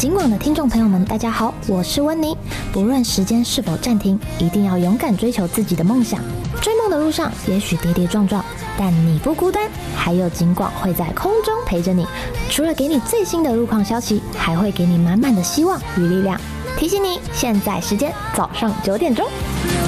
警广的听众朋友们，大家好，我是温妮。不论时间是否暂停，一定要勇敢追求自己的梦想。追梦的路上，也许跌跌撞撞，但你不孤单，还有警广会在空中陪着你。除了给你最新的路况消息，还会给你满满的希望与力量。提醒你，现在时间早上9点钟。